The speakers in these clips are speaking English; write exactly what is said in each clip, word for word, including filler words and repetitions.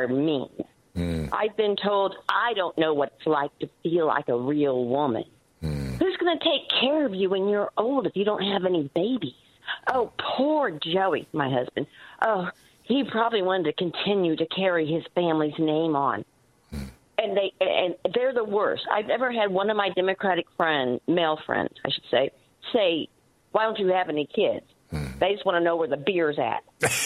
are mean. Mm. I've been told I don't know what it's like to feel like a real woman. Mm. Who's going to take care of you when you're old if you don't have any babies? Oh, poor Joey, my husband. Oh, he probably wanted to continue to carry his family's name on. Mm. And they and they're the worst. I've never had one of my Democratic friends, male friends, I should say, say, why don't you have any kids? Mm. They just want to know where the beer's at.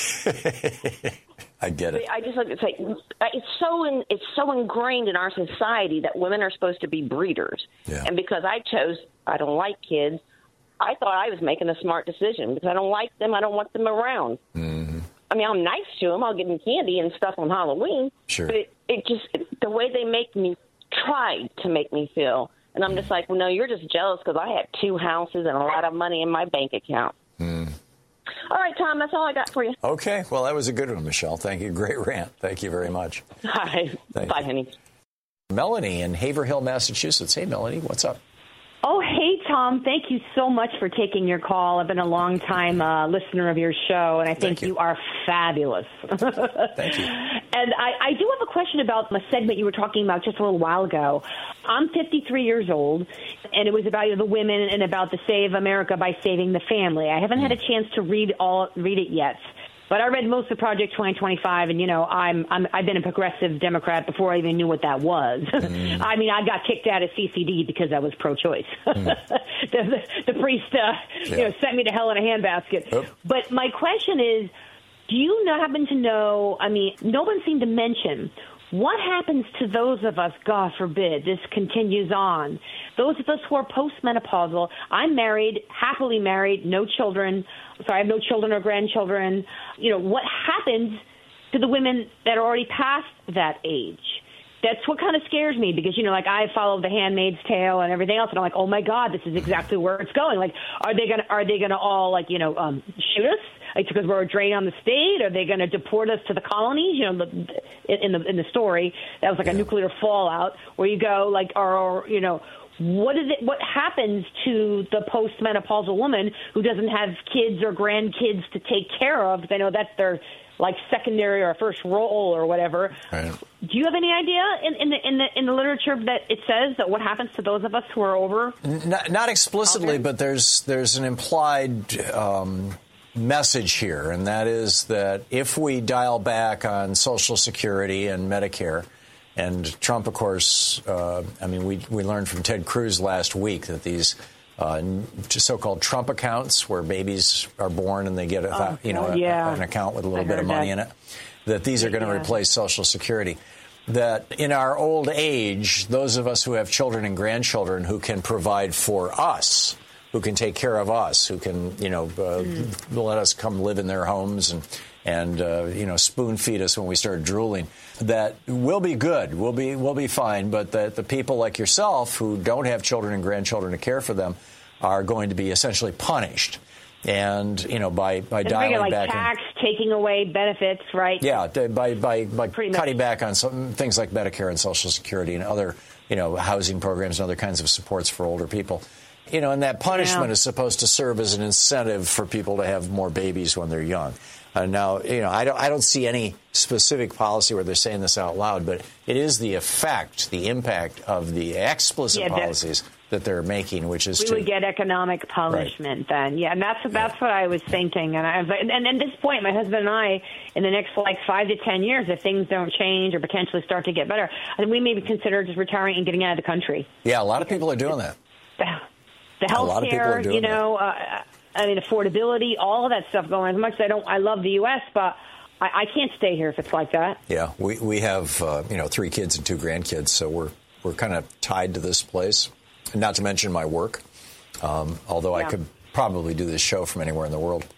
I get it. I just like to say it's so in, it's so ingrained in our society that women are supposed to be breeders. Yeah. And because I chose, I don't like kids, I thought I was making a smart decision because I don't like them. I don't want them around. Mm-hmm. I mean, I'm nice to them. I'll give them candy and stuff on Halloween. Sure. But it, it just, the way they make me, tried to make me feel. And I'm just like, well, no, you're just jealous because I have two houses and a lot of money in my bank account. Mm. All right, Tom, that's all I got for you. Okay. Well, that was a good one, Michelle. Thank you. Great rant. Thank you very much. Hi. Thank Bye, you. honey. Melanie in Haverhill, Massachusetts. Hey, Melanie, what's up? Oh, hey, Tom. Thank you so much for taking your call. I've been a long-time uh, listener of your show, and I think you. you are fabulous. Thank you. And I, I do have a question about the segment you were talking about just a little while ago. I'm fifty-three years old, and it was about you know, the women and about the Save America by Saving the Family. I haven't had a chance to read all read it yet. But I read most of Project twenty twenty-five, and, you know, I'm, I'm, I've been a progressive Democrat before I even knew what that was. Mm. I mean, I got kicked out of C C D because I was pro-choice. Mm. the, the, the priest, uh, yeah. you know, sent me to hell in a handbasket. Oh. But my question is, do you know, happen to know, I mean, no one seemed to mention, what happens to those of us, God forbid, this continues on, those of us who are postmenopausal? I'm married, happily married, no children. Sorry, I have no children or grandchildren. You know, what happens to the women that are already past that age? That's what kind of scares me because, you know, like I follow The Handmaid's Tale and everything else, and I'm like, oh, my God, this is exactly where it's going. Like, are they going to are they going to all, like, you know, um, shoot us? Like, because we're a drain on the state? Are they going to deport us to the colonies? You know, the, in the in the story, that was like yeah. a nuclear fallout where you go, like, or, or you know, what is it? What happens to the postmenopausal woman who doesn't have kids or grandkids to take care of? Because I know that's their like secondary or first role or whatever. Right. Do you have any idea in, in the in the in the literature that it says that what happens to those of us who are over? Not, not explicitly, but there's there's an implied um, message here, and that is that if we dial back on Social Security and Medicare. And Trump, of course, uh, I mean, we we learned from Ted Cruz last week that these uh, so-called Trump accounts, where babies are born and they get a, oh, you know a, yeah. an account with a little bit of money that. in it, that these are going to yeah. replace Social Security. That in our old age, those of us who have children and grandchildren who can provide for us, who can take care of us, who can, you know, uh, mm. let us come live in their homes and. and, uh, you know, spoon feed us when we start drooling, that we'll be good, we'll be we'll be fine, but that the people like yourself who don't have children and grandchildren to care for them are going to be essentially punished. And, you know, by, by dialing like back... tax, in, taking away benefits, right? Yeah, by, by, by Pretty cutting much. back on some things like Medicare and Social Security and other, you know, housing programs and other kinds of supports for older people. You know, and that punishment yeah. is supposed to serve as an incentive for people to have more babies when they're young. Uh, now, you know, I don't, I don't see any specific policy where they're saying this out loud, but it is the effect, the impact of the explicit yeah, policies that they're making, which is we to... would get economic punishment right. then. Yeah, and that's that's yeah. what I was thinking. And, I, and, and at this point, my husband and I, in the next, like, five to ten years, if things don't change or potentially start to get better, I think we maybe consider just retiring and getting out of the country. Yeah, a lot of people are doing that. The, the health care, you know... Uh, I mean, affordability, all of that stuff going. As much as I don't, I love the U S, but I, I can't stay here if it's like that. Yeah, we we have uh, you know three kids and two grandkids, so we're we're kind of tied to this place. Not to mention my work, um, although yeah. I could probably do this show from anywhere in the world.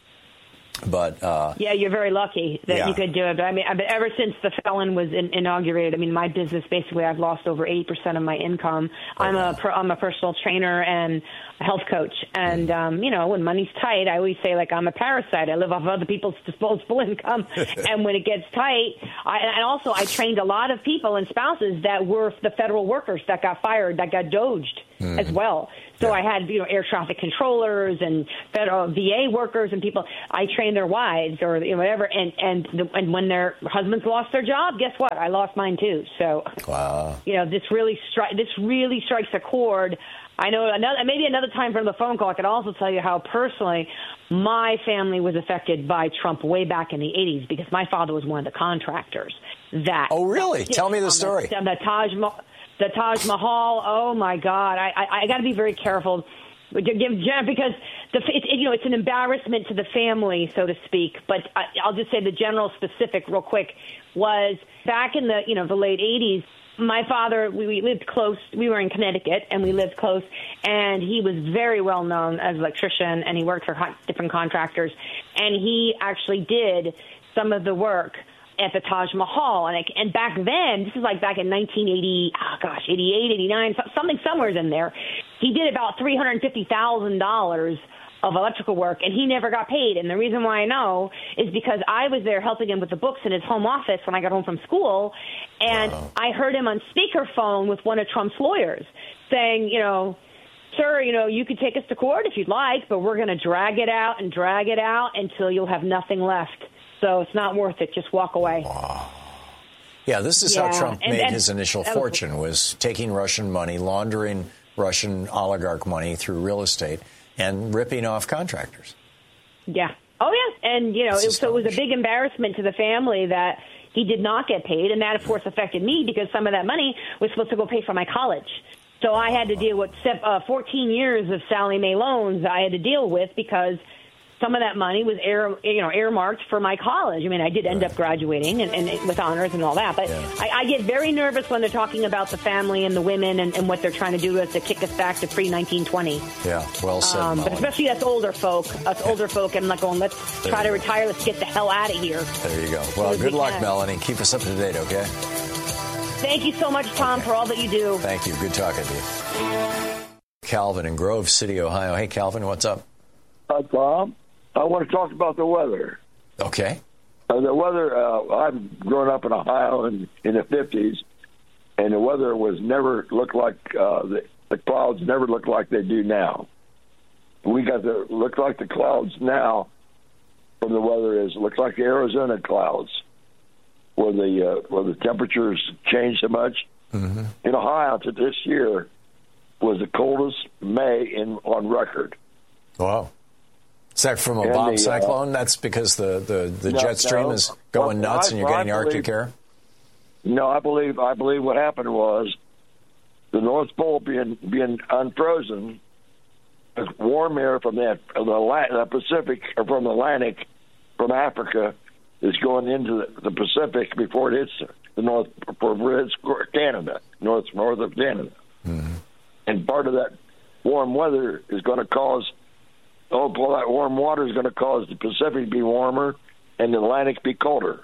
But uh, yeah, you're very lucky that yeah. you could do it. But I mean, ever since the felon was in, inaugurated, I mean, my business basically, I've lost over eighty percent of my income. Oh, I'm a I'm a personal trainer and a health coach, and mm. um, you know, when money's tight, I always say like I'm a parasite. I live off other people's disposable income, and when it gets tight, I, and also I trained a lot of people and spouses that were the federal workers that got fired, that got doged mm. as well. So yeah. I had, you know, air traffic controllers and federal V A workers and people. I trained their wives or you know, whatever. And and the, and when their husbands lost their job, guess what? I lost mine too. So, wow. you know, this really stri- this really strikes a chord. I know another maybe another time from the phone call. I could also tell you how personally my family was affected by Trump way back in the eighties because my father was one of the contractors that. Oh, really? Tell me the story. The, the Taj Mahal. The Taj Mahal, oh my God! I I, I got to be very careful to give because the it, it, you know it's an embarrassment to the family, so to speak. But I, I'll just say the general specific real quick was back in the you know the late eighties. My father, we, we lived close. We were in Connecticut, and we lived close. And he was very well known as an electrician, and he worked for con- different contractors. And he actually did some of the work at the Taj Mahal. And, I, and back then, this is like back in nineteen eighty, oh gosh, eighty-eight, eighty-nine, something somewhere in there. He did about three hundred fifty thousand dollars of electrical work, and he never got paid. And the reason why I know is because I was there helping him with the books in his home office when I got home from school, and wow. I heard him on speakerphone with one of Trump's lawyers saying, you know, sir, you know, you could take us to court if you'd like, but we're going to drag it out and drag it out until you'll have nothing left. So it's not worth it. Just walk away. Wow. Yeah, this is yeah. how Trump and, made and, his initial was, fortune, was taking Russian money, laundering Russian oligarch money through real estate, and ripping off contractors. Yeah. Oh, yeah. And, you know, it, so it was a big embarrassment to the family that he did not get paid. And that, of course, affected me because some of that money was supposed to go pay for my college. So I had to deal with uh, fourteen years of Sallie Mae loans I had to deal with because some of that money was air, you know, earmarked for my college. I mean, I did end right. up graduating and, and with honors and all that. But yeah. I, I get very nervous when they're talking about the family and the women and, and what they're trying to do is to kick us back to pre nineteen twenty. Yeah, well said, um, But especially us older folk, us yeah. older folk, I'm like going, let's there try to go. retire. Let's get the hell out of here. There you go. Well, good we luck, can. Melanie. Keep us up to date, okay? Thank you so much, Tom, okay. for all that you do. Thank you. Good talking to you. Calvin in Grove City, Ohio. Hey, Calvin, what's up? Hi, Tom. I want to talk about the weather. Okay. Uh, the weather, uh, I've grown up in Ohio in, in the fifties, and the weather was never looked like, uh, the, the clouds never looked like they do now. We got the, look like the clouds now from the weather is, looks like the Arizona clouds, where the, uh, where the temperatures change so much. Mm-hmm. In Ohio, to this year, was the coldest May in on record. Wow. Is that from a and bomb the, cyclone? Uh, That's because the, the, the no, jet stream no. is going well, nuts I, and you're I getting believe, Arctic air? No, I believe I believe what happened was the North Pole being being unfrozen, warm air from the, the, the Pacific or from the Atlantic, from Africa, is going into the, the Pacific before it hits the North, before it hits Canada, north north of Canada. Mm-hmm. And part of that warm weather is going to cause, oh, well, that warm water is going to cause the Pacific to be warmer and the Atlantic to be colder.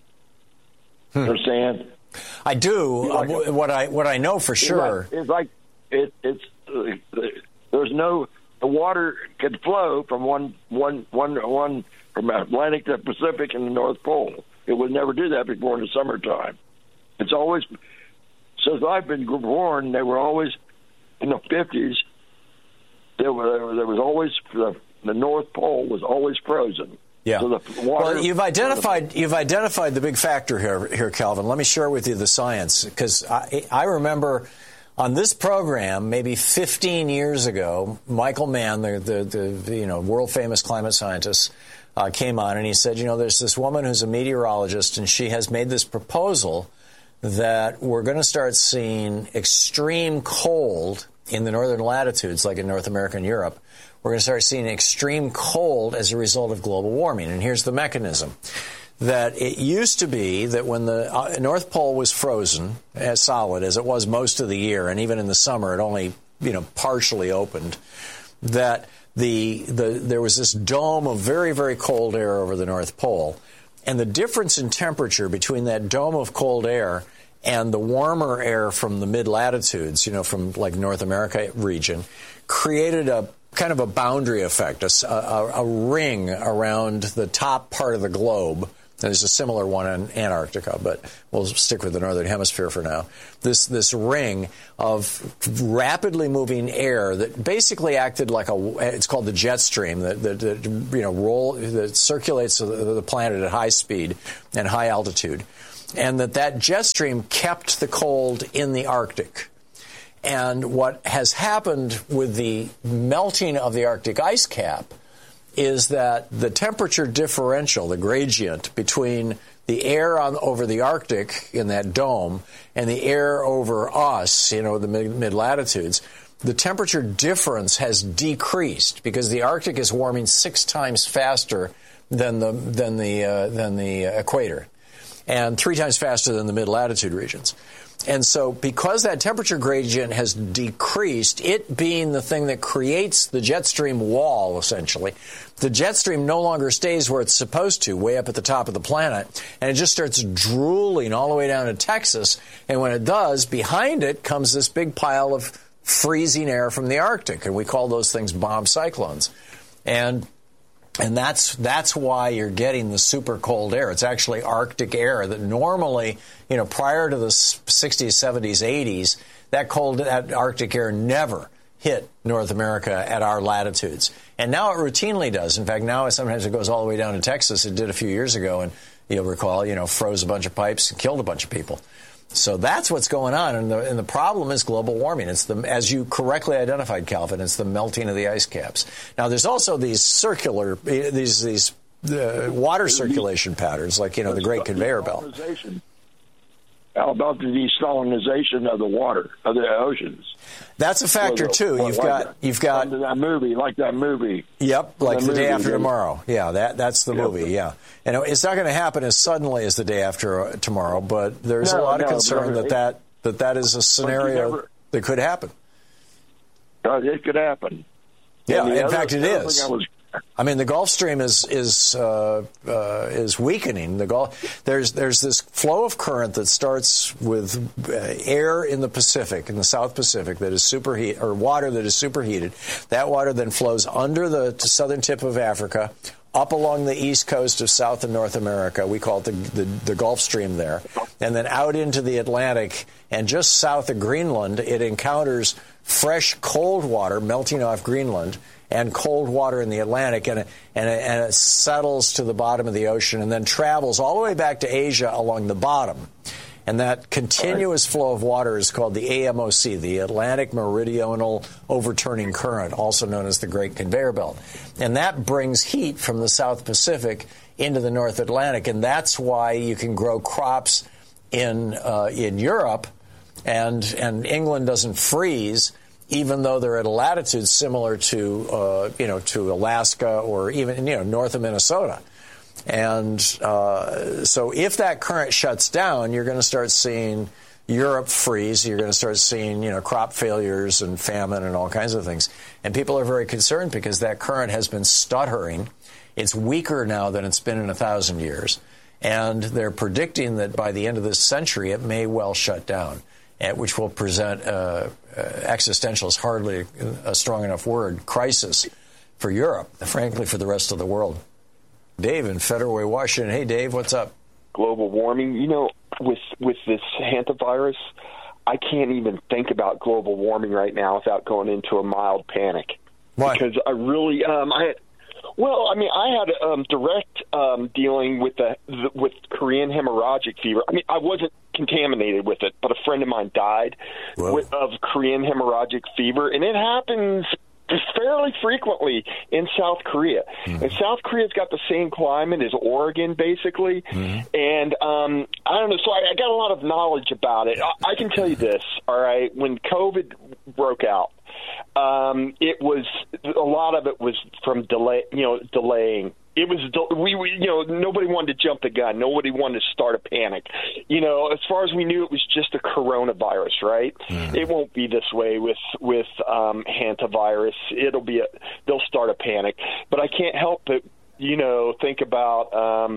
Hmm. Understand? I do. Like uh, a, what I what I know for sure. It's like, it's, like it, it's uh, there's no the water can flow from one one one one from Atlantic to Pacific and the North Pole. It would never do that before in the summertime. It's always, since I've been born, they were always in the fifties. There, were, there was always the, the North Pole was always frozen. Yeah. So the water, well, you've identified you've identified the big factor here, here, Calvin. Let me share with you the science, because I, I remember on this program maybe fifteen years ago, Michael Mann, the the, the you know world famous climate scientist, uh, came on and he said, you know, there's this woman who's a meteorologist and she has made this proposal that we're going to start seeing extreme cold in the northern latitudes, like in North America and Europe. We're going to start seeing extreme cold as a result of global warming. And here's the mechanism. That it used to be that when the North Pole was frozen, as solid as it was most of the year, and even in the summer it only, you know, partially opened, that the, the there was this dome of very, very cold air over the North Pole. And the difference in temperature between that dome of cold air and the warmer air from the mid-latitudes, you know, from like North America region, created a kind of a boundary effect, a, a, a ring around the top part of the globe There's a similar one in Antarctica, but we'll stick with the northern hemisphere for now. This this ring of rapidly moving air that basically acted like a, it's called the jet stream, that, that, that you know roll that circulates the planet at high speed and high altitude, and that that jet stream kept the cold in the Arctic. And what has happened with the melting of the Arctic ice cap is that the temperature differential, the gradient between the air on over the Arctic in that dome and the air over us, you know, the mid latitudes, the temperature difference has decreased because the Arctic is warming six times faster than the than the uh, than the equator, and three times faster than the mid latitude regions. And so because that temperature gradient has decreased, it being the thing that creates the jet stream wall, essentially, the jet stream no longer stays where it's supposed to, way up at the top of the planet, and it just starts drooling all the way down to Texas. And when it does, behind it comes this big pile of freezing air from the Arctic, and we call those things bomb cyclones. And And that's that's why you're getting the super cold air. It's actually Arctic air that normally, you know, prior to the sixties, seventies, eighties, that cold, that Arctic air never hit North America at our latitudes. And now it routinely does. In fact, now sometimes it goes all the way down to Texas. It did a few years ago, and you'll recall, you know, froze a bunch of pipes and killed a bunch of people. So that's what's going on, and the, and the problem is global warming. It's the, as you correctly identified, Calvin, it's the melting of the ice caps. Now, there's also these circular, these these uh, water circulation patterns, like, you know, the Great Conveyor Belt. How about the desalinization of the water, of the oceans? That's a factor, too. You've got, you've got that movie, like that movie. Yep, like The Day After Tomorrow. Yeah, that that's the movie, yeah. And it's not going to happen as suddenly as The Day After Tomorrow, but there's a lot of concern that that, that that is a scenario that could happen. It could happen. Yeah, in fact, it is. I mean, the Gulf Stream is is uh, uh, is weakening. The Gulf there's there's this flow of current that starts with uh, air in the Pacific, in the South Pacific, that is superheat or water that is superheated. That water then flows under the southern tip of Africa, up along the east coast of South and North America. We call it the, the the Gulf Stream there, and then out into the Atlantic, and just south of Greenland, it encounters fresh cold water melting off Greenland and cold water in the Atlantic, and it, and, it, and it settles to the bottom of the ocean and then travels all the way back to Asia along the bottom. And that continuous flow of water is called the A M O C, the Atlantic Meridional Overturning Current, also known as the Great Conveyor Belt. And that brings heat from the South Pacific into the North Atlantic, and that's why you can grow crops in uh, in Europe, and and England doesn't freeze, even though they're at a latitude similar to, uh, you know, to Alaska or even, you know, north of Minnesota. And uh, so if that current shuts down, you're going to start seeing Europe freeze. You're going to start seeing, you know, crop failures and famine and all kinds of things. And people are very concerned because that current has been stuttering. It's weaker now than it's been in a thousand years. And they're predicting that by the end of this century, it may well shut down, which will present uh, uh, existential is hardly a strong enough word, crisis for Europe, frankly, for the rest of the world. Dave in Federal Way, Washington. Hey, Dave, what's up? Global warming. You know, with with this hantavirus, I can't even think about global warming right now without going into a mild panic. Why? Because I really, um, I had, well, I mean, I had um, direct um, dealing with the, the with Korean hemorrhagic fever. I mean, I wasn't contaminated with it, but a friend of mine died with, of Korean hemorrhagic fever, and it happens fairly frequently in South Korea. Mm-hmm. And South Korea's got the same climate as Oregon, basically. Mm-hmm. And um, I don't know, so I, I got a lot of knowledge about it. I, I can tell you this, all right, when COVID broke out, um, it was, a lot of it was from delay, you know, delaying. It was, we, we, you know, nobody wanted to jump the gun. Nobody wanted to start a panic. You know, as far as we knew, it was just a coronavirus, right? Mm-hmm. It won't be this way with, with um, hantavirus. It'll be a, they'll start a panic. But I can't help but, you know, think about, um,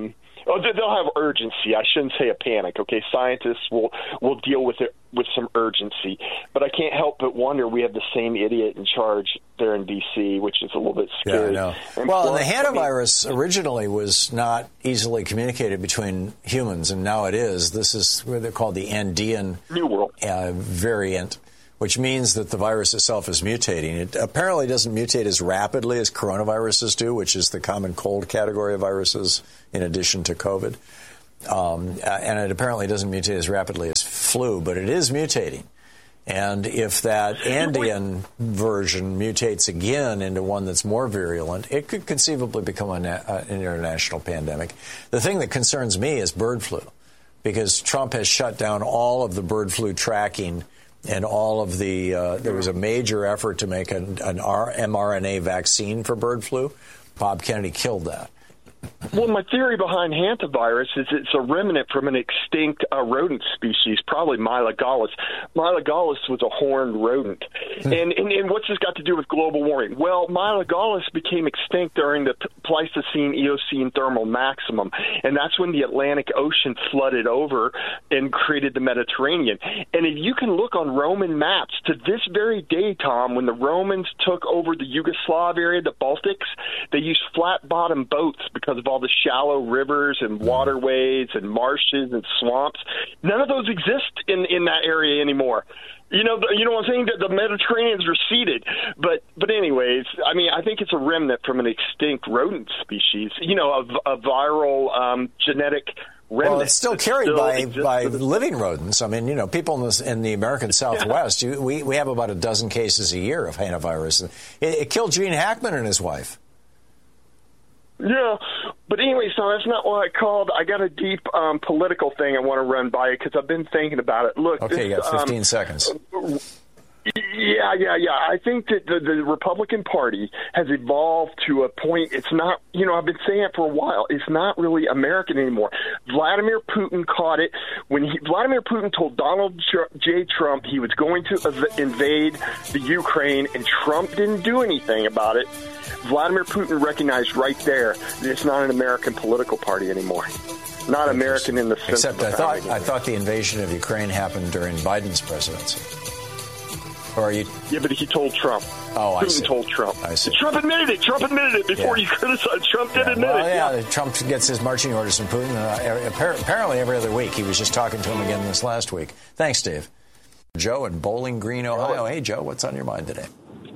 Oh, they'll have urgency. I shouldn't say a panic. Okay, scientists will will deal with it with some urgency. But I can't help but wonder we have the same idiot in charge there in D C, which is a little bit scary. Yeah, I know. And well, plus, and the hantavirus I mean, originally was not easily communicated between humans, and now it is. This is what they're called the Andean New World uh, variant, which means that the virus itself is mutating. It apparently doesn't mutate as rapidly as coronaviruses do, which is the common cold category of viruses in addition to COVID. Um, and it apparently doesn't mutate as rapidly as flu, but it is mutating. And if that Andean version mutates again into one that's more virulent, it could conceivably become a, uh, an international pandemic. The thing that concerns me is bird flu, because Trump has shut down all of the bird flu tracking and all of the, uh, there was a major effort to make an, an R- mRNA vaccine for bird flu. Bob Kennedy killed that. Well, my theory behind hantavirus is it's a remnant from an extinct uh, rodent species, probably Mylogallis. Mylogallis was a horned rodent. Hmm. And, and and what's this got to do with global warming? Well, Mylogallis became extinct during the Pleistocene-Eocene thermal maximum, and that's when the Atlantic Ocean flooded over and created the Mediterranean. And if you can look on Roman maps, to this very day, Tom, when the Romans took over the Yugoslav area, the Baltics, they used flat-bottom boats because of all the shallow rivers and waterways and marshes and swamps. None of those exist in, in that area anymore. You know, you know what I'm saying? That the Mediterranean's receded. But, but anyways, I mean, I think it's a remnant from an extinct rodent species, you know, a, a viral um, genetic remnant. Well, it's still carried by, by living rodents. I mean, you know, people in, this, in the American Southwest, yeah. you, we, we have about a dozen cases a year of hantavirus. It, it killed Gene Hackman and his wife. Yeah, but anyway, so that's not what I called. I got a deep um, political thing I want to run by you because I've been thinking about it. Look, okay, this, you got fifteen um, seconds. Yeah, yeah, yeah. I think that the, the Republican Party has evolved to a point. It's not, you know, I've been saying it for a while. It's not really American anymore. Vladimir Putin caught it when he, Vladimir Putin told Donald J. Trump he was going to ev- invade the Ukraine, and Trump didn't do anything about it. Vladimir Putin recognized right there that it's not an American political party anymore. Not American in the sense Except of I thought I thought the invasion of Ukraine happened during Biden's presidency. Or are you? Yeah, but he told Trump. Oh, I Putin see. told Trump. I see. Trump admitted it. Trump admitted it before yeah. you criticized. Trump did yeah. admit well, it. Yeah, yeah, Trump gets his marching orders from Putin. Uh, apparently every other week. He was just talking to him again this last week. Thanks, Dave. Joe in Bowling Green, Ohio. Hey, Joe, what's on your mind today?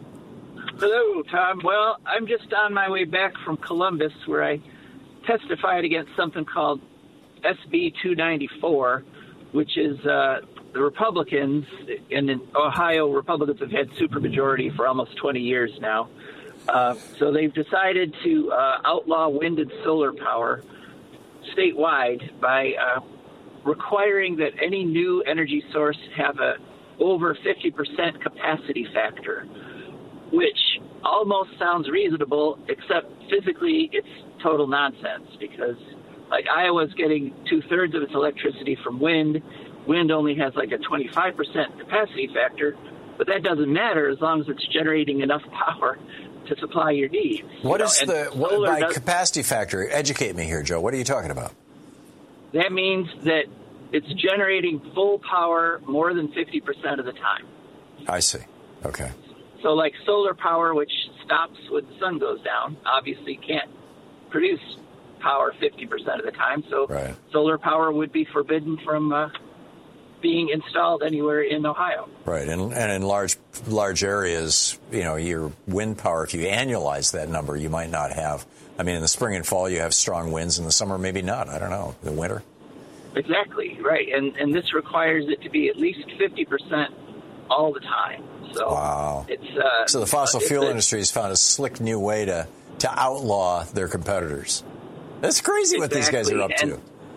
Hello, Tom. Well, I'm just on my way back from Columbus, where I testified against something called S B two ninety-four, which is uh, the Republicans, and in Ohio, Republicans have had supermajority for almost twenty years now. Uh, so they've decided to uh, outlaw wind and solar power statewide by uh, requiring that any new energy source have a over fifty percent capacity factor, which almost sounds reasonable, except physically it's total nonsense because, like, Iowa's getting two-thirds of its electricity from wind. Wind only has like a twenty-five percent capacity factor, but that doesn't matter as long as it's generating enough power to supply your needs. What you is know, the, what, by does, capacity factor? Educate me here, Joe. What are you talking about? That means that it's generating full power more than fifty percent of the time. I see. Okay. So like solar power, which stops when the sun goes down, obviously can't produce power fifty percent of the time. So right. solar power would be forbidden from uh, being installed anywhere in Ohio. Right. And, and in large large areas, you know, your wind power, if you annualize that number, you might not have. I mean, in the spring and fall, you have strong winds. In the summer, maybe not. I don't know. The winter. Exactly. Right. And, and this requires it to be at least fifty percent all the time. So wow. It's, uh, so the fossil fuel a, industry has found a slick new way to, to outlaw their competitors. That's crazy exactly. what these guys are up and to.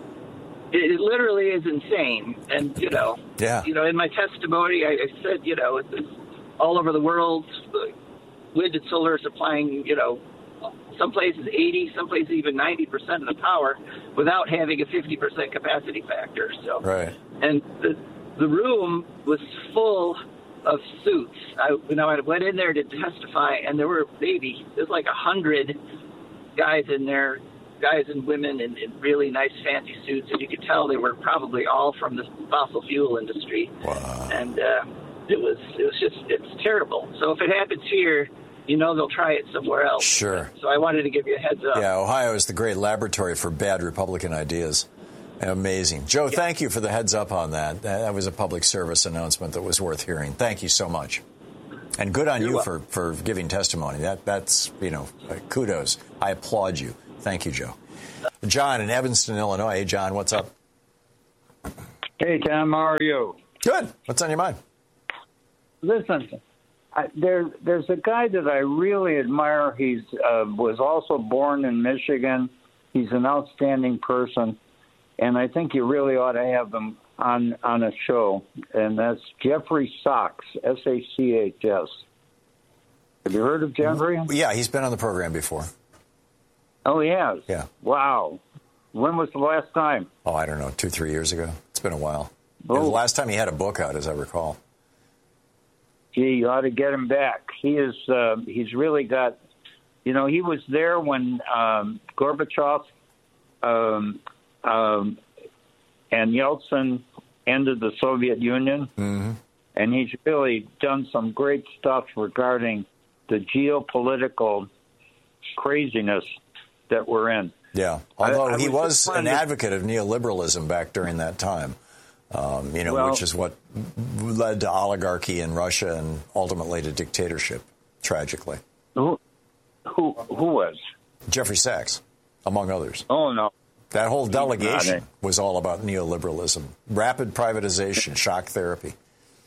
It, it literally is insane. And, you know, yeah. you know, in my testimony, I, I said, you know, it's, it's all over the world, wind and solar supplying, you know, some places eighty, some places even ninety percent of the power without having a fifty percent capacity factor. So, right. And the, the room was full of suits. I, you know, I went in there to testify, and there were maybe there's like a hundred guys in there guys and women in, in really nice fancy suits, and you could tell they were probably all from the fossil fuel industry. Wow. And uh, it was it was just it's terrible. So if it happens here, you know they'll try it somewhere else. Sure. So I wanted to give you a heads up. Yeah, Ohio is the great laboratory for bad Republican ideas. Amazing. Joe, yeah. Thank you for the heads up on that. That was a public service announcement that was worth hearing. Thank you so much. And good on You're you for, for giving testimony. That That's, you know, kudos. I applaud you. Thank you, Joe. John in Evanston, Illinois. Hey, John, what's up? Hey, Tom, how are you? Good. What's on your mind? Listen, I, there, there's a guy that I really admire. He's uh, was also born in Michigan. He's an outstanding person, and I think you really ought to have him on on a show, and that's Jeffrey Sachs, S A C H S. Have you heard of Jeffrey? Yeah, he's been on the program before. Oh, he has? Yeah. Wow. When was the last time? Oh, I don't know, two, three years ago. It's been a while. Oh. The last time he had a book out, as I recall. Gee, you ought to get him back. He is. Uh, he's really got. You know, he was there when um, Gorbachev um, um, and Yeltsin ended the Soviet Union, mm-hmm. and he's really done some great stuff regarding the geopolitical craziness that we're in. Yeah, although I, I he was, was an advocate of neoliberalism back during that time. Um, you know, well, which is what led to oligarchy in Russia and ultimately to dictatorship, tragically. Who, who, who was? Jeffrey Sachs, among others. Oh, no. That whole delegation it. was all about neoliberalism, rapid privatization, shock therapy.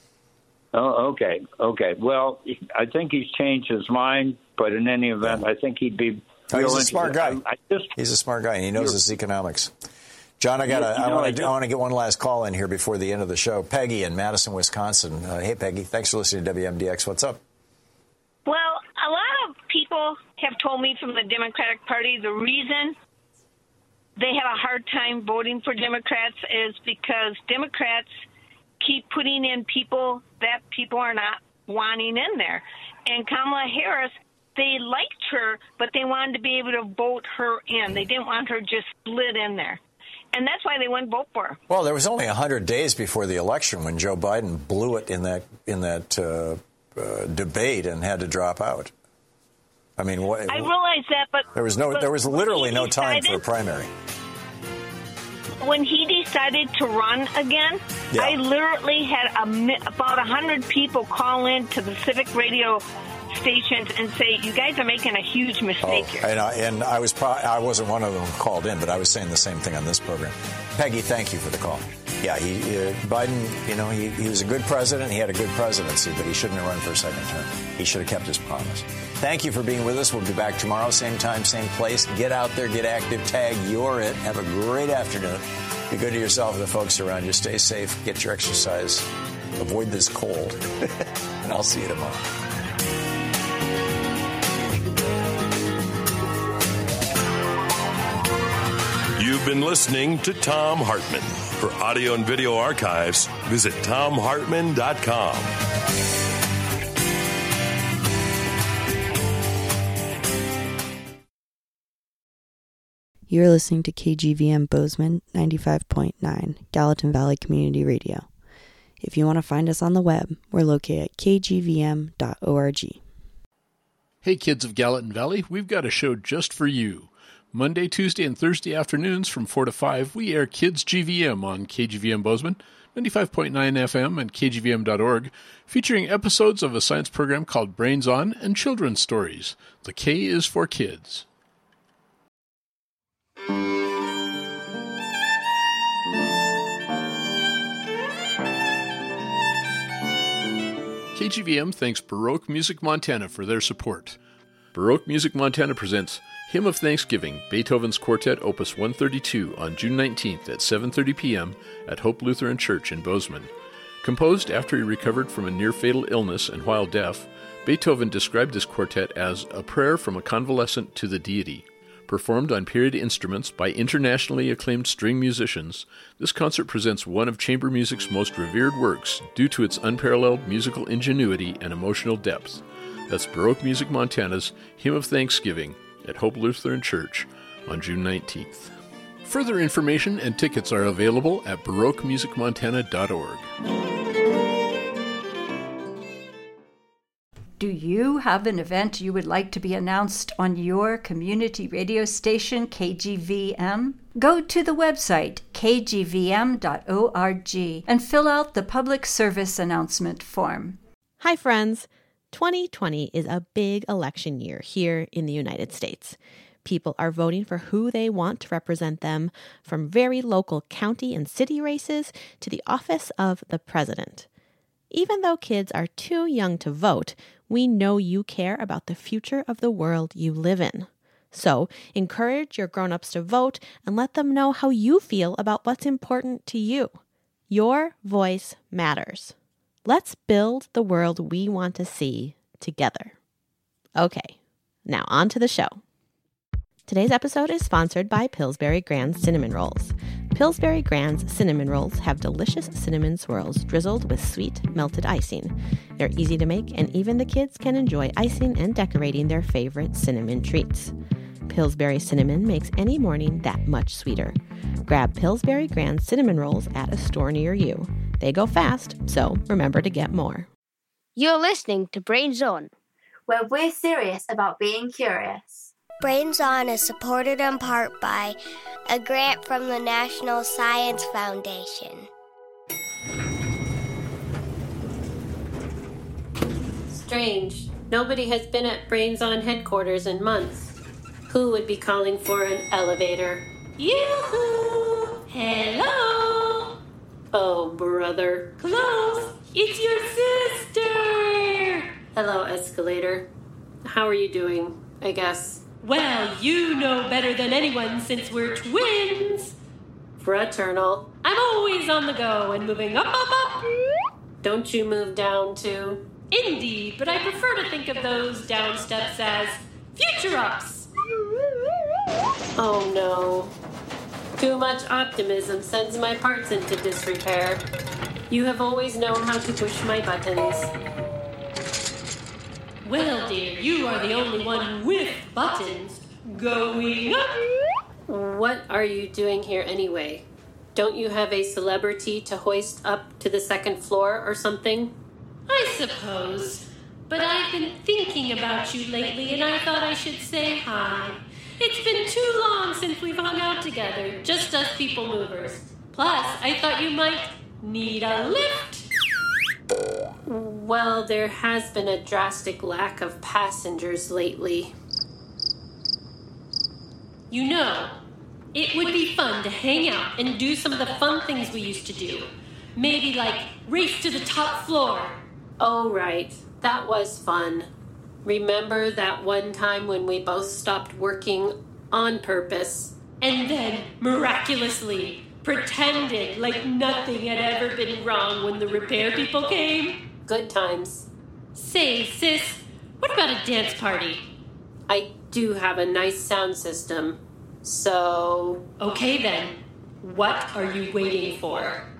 Oh, okay, okay. Well, I think he's changed his mind, but in any event, yeah. I think he'd be. Oh, he's a smart guy. I, I just, he's a smart guy, and he knows his economics. John, I got. I want to. I want to get one last call in here before the end of the show. Peggy in Madison, Wisconsin. Uh, hey, Peggy. Thanks for listening to W M D X. What's up? Well, a lot of people have told me from the Democratic Party the reason they have a hard time voting for Democrats is because Democrats keep putting in people that people are not wanting in there. And Kamala Harris, they liked her, but they wanted to be able to vote her in. They didn't want her just slid in there. And that's why they wouldn't vote for her. Well, there was only one hundred days before the election when Joe Biden blew it in that in that uh, uh, debate and had to drop out. I mean, what, I realize that, but there was no, there was literally no time for a primary. When he decided to run again, yeah. I literally had a, about one hundred people call in to the Civic Radio stations and say, you guys are making a huge mistake oh, here. And I, and I, was pro- I wasn't one of them who called in, but I was saying the same thing on this program. Peggy, thank you for the call. Yeah, he, uh, Biden, you know, he, he was a good president. He had a good presidency, but he shouldn't have run for a second term. He should have kept his promise. Thank you for being with us. We'll be back tomorrow, same time, same place. Get out there, get active, tag You're It. Have a great afternoon. Be good to yourself and the folks around you. Stay safe, get your exercise, avoid this cold, and I'll see you tomorrow. You've been listening to Thom Hartmann. For audio and video archives, visit thom hartmann dot com. You're listening to K G V M Bozeman ninety-five point nine, Gallatin Valley Community Radio. If you want to find us on the web, we're located at k g v m dot org. Hey kids of Gallatin Valley, we've got a show just for you. Monday, Tuesday, and Thursday afternoons from four to five, we air Kids G V M on K G V M Bozeman, ninety-five point nine F M and k g v m dot org, featuring episodes of a science program called Brains On and children's stories. The K is for kids. K G V M thanks Baroque Music Montana for their support. Baroque Music Montana presents Hymn of Thanksgiving, Beethoven's Quartet Opus one thirty-two on June nineteenth at seven thirty p.m. at Hope Lutheran Church in Bozeman. Composed after he recovered from a near-fatal illness and while deaf, Beethoven described this quartet as a prayer from a convalescent to the deity. Performed on period instruments by internationally acclaimed string musicians, this concert presents one of chamber music's most revered works due to its unparalleled musical ingenuity and emotional depth. That's Baroque Music Montana's Hymn of Thanksgiving at Hope Lutheran Church, on June nineteenth. Further information and tickets are available at baroque music montana dot org. Do you have an event you would like to be announced on your community radio station, K G V M? Go to the website, k g v m dot org, and fill out the public service announcement form. Hi, friends. twenty twenty is a big election year here in the United States. People are voting for who they want to represent them, from very local county and city races to the office of the president. Even though kids are too young to vote, we know you care about the future of the world you live in. So encourage your grown-ups to vote and let them know how you feel about what's important to you. Your voice matters. Let's build the world we want to see together. Okay, now on to the show. Today's episode is sponsored by Pillsbury Grand's Cinnamon Rolls. Pillsbury Grand's Cinnamon Rolls have delicious cinnamon swirls drizzled with sweet, melted icing. They're easy to make, and even the kids can enjoy icing and decorating their favorite cinnamon treats. Pillsbury Cinnamon makes any morning that much sweeter. Grab Pillsbury Grand's Cinnamon Rolls at a store near you. They go fast, so remember to get more. You're listening to Brains On, where we're serious about being curious. Brains On is supported in part by a grant from the National Science Foundation. Strange. Nobody has been at Brains On headquarters in months. Who would be calling for an elevator? Yoo-hoo! Hello! Oh, brother. Close! It's your sister! Hello, escalator. How are you doing, I guess? Well, you know better than anyone since we're twins. Fraternal. I'm always on the go and moving up, up, up. Don't you move down, too? Indeed, but I prefer to think of those down steps as future ups. Oh, no. Too much optimism sends my parts into disrepair. You have always known how to push my buttons. Well, dear, you are the only one with buttons. Going up. What are you doing here anyway? Don't you have a celebrity to hoist up to the second floor or something? I suppose. But I've been thinking about you lately, and I thought I should say hi. It's been too long since we've hung out together, just us people movers. Plus, I thought you might need a lift. Well, there has been a drastic lack of passengers lately. You know, it would be fun to hang out and do some of the fun things we used to do. Maybe like race to the top floor. Oh, right. That was fun. Remember that one time when we both stopped working on purpose? And then, miraculously, pretended like nothing had ever been wrong when the repair people came? Good times. Say, sis, what about a dance party? I do have a nice sound system, so... Okay then, what are you waiting for?